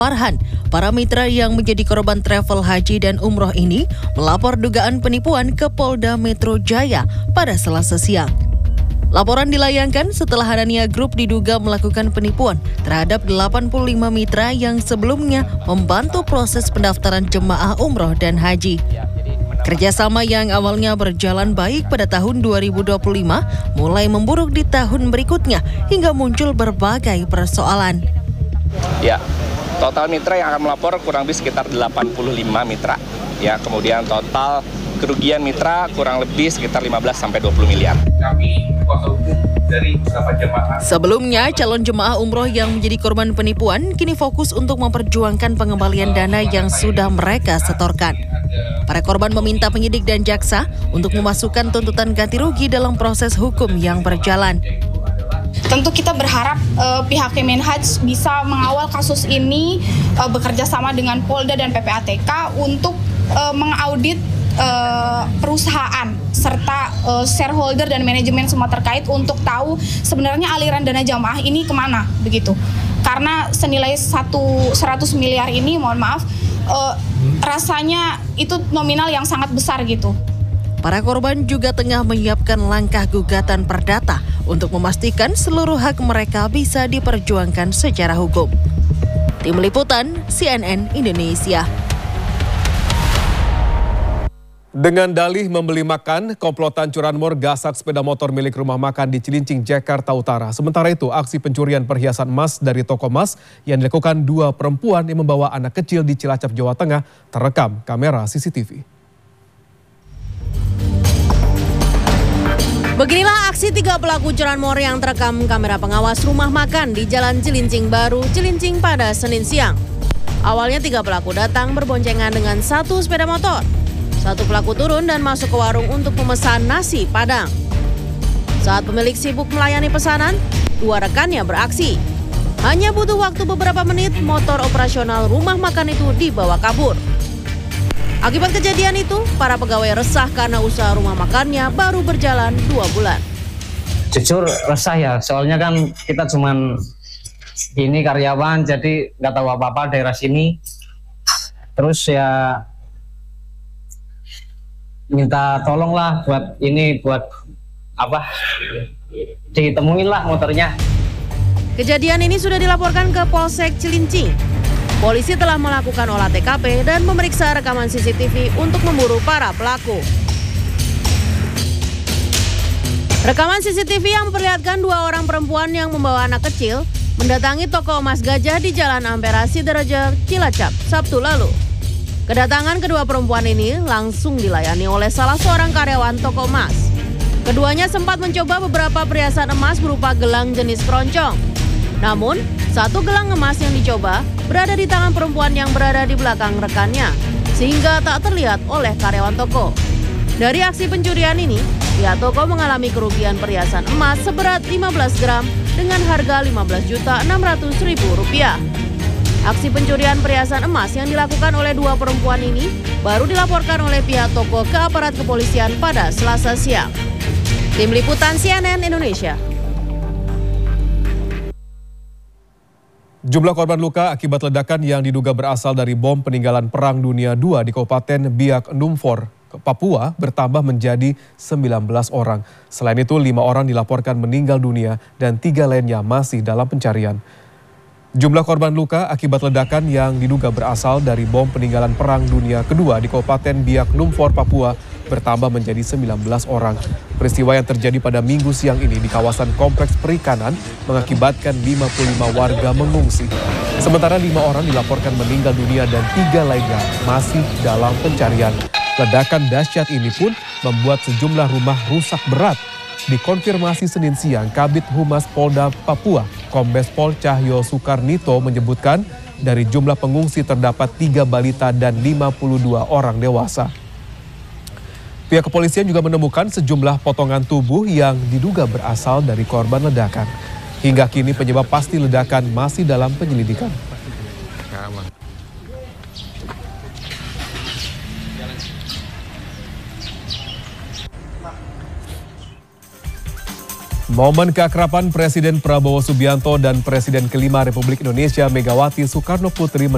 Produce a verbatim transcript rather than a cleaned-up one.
Farhan, para mitra yang menjadi korban travel haji dan umroh ini melapor dugaan penipuan ke Polda Metro Jaya pada Selasa siang. Laporan dilayangkan setelah Hanania Group diduga melakukan penipuan terhadap delapan puluh lima mitra yang sebelumnya membantu proses pendaftaran jemaah umroh dan haji. Kerjasama yang awalnya berjalan baik pada tahun dua ribu dua puluh lima mulai memburuk di tahun berikutnya hingga muncul berbagai persoalan. Ya. Total mitra yang akan melapor kurang lebih sekitar delapan puluh lima mitra. Ya, kemudian total kerugian mitra kurang lebih sekitar lima belas sampai dua puluh miliar. Kami kuasa hukum dari beberapa jemaah. Sebelumnya, calon jemaah umroh yang menjadi korban penipuan kini fokus untuk memperjuangkan pengembalian dana yang sudah mereka setorkan. Para korban meminta penyidik dan jaksa untuk memasukkan tuntutan ganti rugi dalam proses hukum yang berjalan. Tentu kita berharap uh, pihak Kemenhaj bisa mengawal kasus ini uh, bekerja sama dengan Polda dan P P A T K untuk uh, mengaudit uh, perusahaan serta uh, shareholder dan manajemen semua terkait untuk tahu sebenarnya aliran dana jamaah ini kemana begitu. Karena senilai satu, seratus miliar ini, mohon maaf, uh, rasanya itu nominal yang sangat besar gitu. Para korban juga tengah menyiapkan langkah gugatan perdata untuk memastikan seluruh hak mereka bisa diperjuangkan secara hukum. Tim Liputan C N N Indonesia. Dengan dalih membeli makan, komplotan curanmor gasak sepeda motor milik rumah makan di Cilincing, Jakarta Utara. Sementara itu, aksi pencurian perhiasan emas dari toko emas yang dilakukan dua perempuan yang membawa anak kecil di Cilacap, Jawa Tengah terekam kamera C C T V. Beginilah aksi tiga pelaku curanmor yang terekam kamera pengawas rumah makan di Jalan Cilincing Baru, Cilincing pada Senin siang. Awalnya tiga pelaku datang berboncengan dengan satu sepeda motor. Satu pelaku turun dan masuk ke warung untuk memesan nasi Padang. Saat pemilik sibuk melayani pesanan, dua rekannya beraksi. Hanya butuh waktu beberapa menit, motor operasional rumah makan itu dibawa kabur. Akibat kejadian itu, para pegawai resah karena usaha rumah makannya baru berjalan dua bulan. Jujur resah ya, soalnya kan kita cuman ini karyawan, jadi nggak tahu apa-apa daerah sini. Terus ya minta tolong lah buat ini, buat apa, ditemuin lah motornya. Kejadian ini sudah dilaporkan ke Polsek Cilincing. Polisi telah melakukan olah T K P dan memeriksa rekaman C C T V untuk memburu para pelaku. Rekaman C C T V yang memperlihatkan dua orang perempuan yang membawa anak kecil mendatangi toko emas Gajah di Jalan Ampera Sidoarjo, Cilacap, Sabtu lalu. Kedatangan kedua perempuan ini langsung dilayani oleh salah seorang karyawan toko emas. Keduanya sempat mencoba beberapa perhiasan emas berupa gelang jenis keroncong. Namun, satu gelang emas yang dicoba berada di tangan perempuan yang berada di belakang rekannya, sehingga tak terlihat oleh karyawan toko. Dari aksi pencurian ini, pihak toko mengalami kerugian perhiasan emas seberat lima belas gram dengan harga lima belas juta enam ratus ribu rupiah. Aksi pencurian perhiasan emas yang dilakukan oleh dua perempuan ini baru dilaporkan oleh pihak toko ke aparat kepolisian pada Selasa siang. Tim Liputan C N N Indonesia. Jumlah korban luka akibat ledakan yang diduga berasal dari bom peninggalan Perang Dunia kedua di Kabupaten Biak Numfor, Papua bertambah menjadi sembilan belas orang. Selain itu, lima orang dilaporkan meninggal dunia dan tiga lainnya masih dalam pencarian. Jumlah korban luka akibat ledakan yang diduga berasal dari bom peninggalan Perang Dunia kedua di Kabupaten Biak Numfor, Papua bertambah menjadi sembilan belas orang. Peristiwa yang terjadi pada Minggu siang ini di kawasan Kompleks Perikanan mengakibatkan lima puluh lima warga mengungsi. Sementara lima orang dilaporkan meninggal dunia dan tiga lainnya masih dalam pencarian. Ledakan dahsyat ini pun membuat sejumlah rumah rusak berat. Dikonfirmasi Senin siang, Kabid Humas Polda Papua, Kombes Pol Cahyo Soekarnito menyebutkan dari jumlah pengungsi terdapat tiga balita dan lima puluh dua orang dewasa. Pihak kepolisian juga menemukan sejumlah potongan tubuh yang diduga berasal dari korban ledakan. Hingga kini penyebab pasti ledakan masih dalam penyelidikan. Momen keakraban Presiden Prabowo Subianto dan Presiden kelima Republik Indonesia Megawati Soekarno Putri